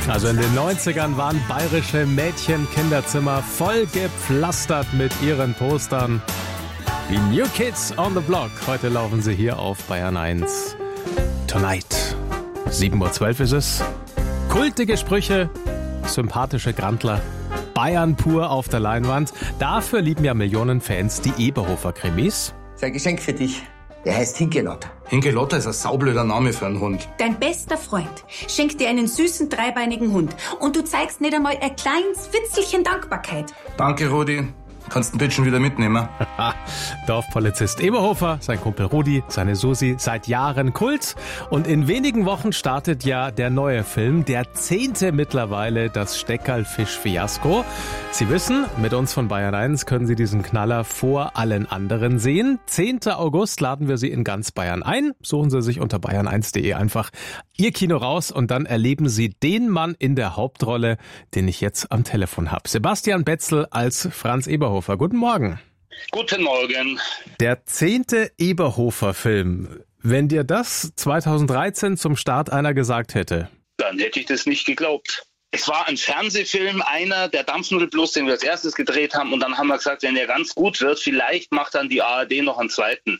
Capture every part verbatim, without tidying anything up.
Also in den neunzigern waren bayerische Mädchen-Kinderzimmer voll gepflastert mit ihren Postern. Die New Kids on the Block. Heute laufen sie hier auf Bayern eins. Tonight. sieben Uhr zwölf ist es. Kultige Sprüche, sympathische Grandler. Bayern pur auf der Leinwand. Dafür lieben ja Millionen Fans die Eberhofer-Krimis. Das ist ein Geschenk für dich. Der heißt Hinkelotter. Hinkelotter ist ein saublöder Name für einen Hund. Dein bester Freund schenkt dir einen süßen, dreibeinigen Hund und du zeigst nicht einmal ein kleines Witzelchen Dankbarkeit. Danke, Rudi. Kannst den Bitchen wieder mitnehmen. Dorfpolizist Eberhofer, sein Kumpel Rudi, seine Susi, seit Jahren Kult. Und in wenigen Wochen startet ja der neue Film, der zehnte mittlerweile, das Steckerlfisch-Fiasko. Sie wissen, mit uns von Bayern eins können Sie diesen Knaller vor allen anderen sehen. zehnten August laden wir Sie in ganz Bayern ein. Suchen Sie sich unter bayern eins punkt de einfach Ihr Kino raus und dann erleben Sie den Mann in der Hauptrolle, den ich jetzt am Telefon habe. Sebastian Betzel als Franz Eberhofer. Guten Morgen. Guten Morgen. Der zehnte Eberhofer-Film. Wenn dir das zweitausenddreizehn zum Start einer gesagt hätte? Dann hätte ich das nicht geglaubt. Es war ein Fernsehfilm, einer der Dampfnudelplus, den wir als erstes gedreht haben. Und dann haben wir gesagt, wenn der ganz gut wird, vielleicht macht dann die A R D noch einen zweiten.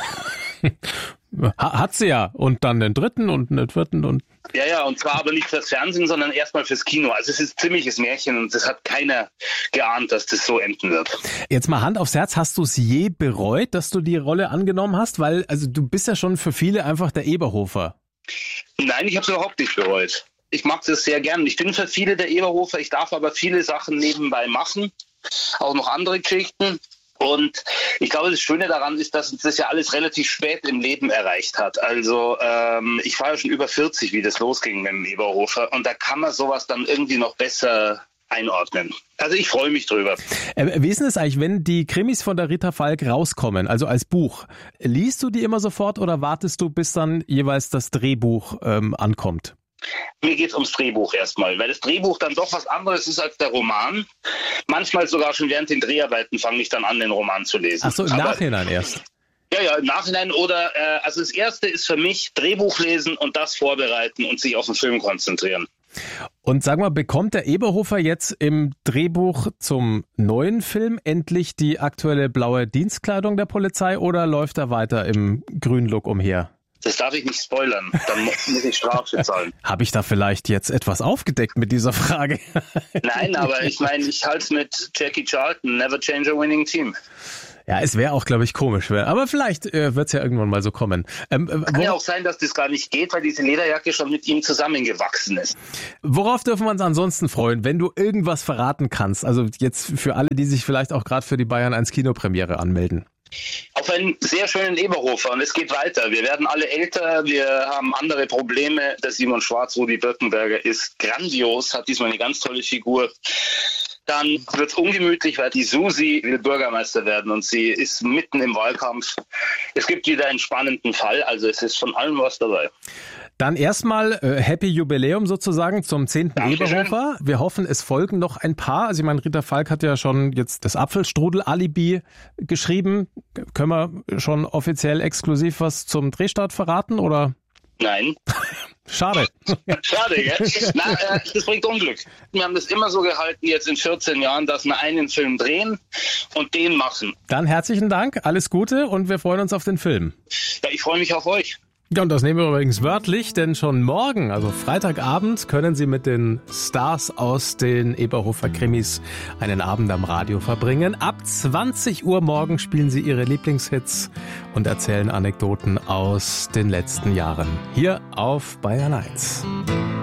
Hat sie ja. Und dann den dritten und den vierten. Und Ja, ja, und zwar aber nicht fürs Fernsehen, sondern erstmal fürs Kino. Also es ist ein ziemliches Märchen und das hat keiner geahnt, dass das so enden wird. Jetzt mal Hand aufs Herz, hast du es je bereut, dass du die Rolle angenommen hast? Weil also du bist ja schon für viele einfach der Eberhofer. Nein, ich habe es überhaupt nicht bereut. Ich mag das sehr gern. Ich bin für viele der Eberhofer, ich darf aber viele Sachen nebenbei machen, auch noch andere Geschichten. Und ich glaube, das Schöne daran ist, dass uns das ja alles relativ spät im Leben erreicht hat. Also ähm, ich war ja schon über vierzig, wie das losging mit dem Eberhofer. Und da kann man sowas dann irgendwie noch besser einordnen. Also ich freue mich drüber. Äh, wie ist denn es eigentlich, wenn die Krimis von der Rita Falk rauskommen, also als Buch? Liest du die immer sofort oder wartest du, bis dann jeweils das Drehbuch ähm, ankommt? Mir geht's ums Drehbuch erstmal, weil das Drehbuch dann doch was anderes ist als der Roman. Manchmal sogar schon während den Dreharbeiten fange ich dann an, den Roman zu lesen. Ach so, im Aber, Nachhinein erst? Ja, ja, im Nachhinein oder, äh, also das Erste ist für mich Drehbuch lesen und das vorbereiten und sich auf den Film konzentrieren. Und sag mal, bekommt der Eberhofer jetzt im Drehbuch zum neuen Film endlich die aktuelle blaue Dienstkleidung der Polizei oder läuft er weiter im grünen Look umher? Das darf ich nicht spoilern, dann muss ich Strafe zahlen. Habe ich da vielleicht jetzt etwas aufgedeckt mit dieser Frage? Nein, aber ich meine, ich halte es mit Jackie Charlton, never change a winning team. Ja, es wäre auch, glaube ich, komisch. Aber vielleicht äh, wird es ja irgendwann mal so kommen. Ähm, äh, Kann ja auch sein, dass das gar nicht geht, weil diese Lederjacke schon mit ihm zusammengewachsen ist. Worauf dürfen wir uns ansonsten freuen, wenn du irgendwas verraten kannst? Also jetzt für alle, die sich vielleicht auch gerade für die Bayern eins Kinopremiere anmelden. Auf einen sehr schönen Eberhofer und es geht weiter. Wir werden alle älter, wir haben andere Probleme. Der Simon Schwarz, Rudi Birkenberger, ist grandios, hat diesmal eine ganz tolle Figur. Dann wird es ungemütlich, weil die Susi will Bürgermeister werden und sie ist mitten im Wahlkampf. Es gibt wieder einen spannenden Fall, also es ist von allem was dabei. Dann erstmal äh, Happy Jubiläum sozusagen zum zehnten Eberhofer. Wir hoffen, es folgen noch ein paar. Also ich meine, Rita Falk hat ja schon jetzt das Apfelstrudel-Alibi geschrieben. Können wir schon offiziell exklusiv was zum Drehstart verraten, oder? Nein. Schade. Schade, gell? Na, äh, das bringt Unglück. Wir haben das immer so gehalten, jetzt in vierzehn Jahren, dass wir einen Film drehen und den machen. Dann herzlichen Dank, alles Gute und wir freuen uns auf den Film. Ja, ich freue mich auf euch. Ja, und das nehmen wir übrigens wörtlich, denn schon morgen, also Freitagabend, können Sie mit den Stars aus den Eberhofer Krimis einen Abend am Radio verbringen. Ab zwanzig Uhr morgen spielen Sie Ihre Lieblingshits und erzählen Anekdoten aus den letzten Jahren. Hier auf Bayern eins.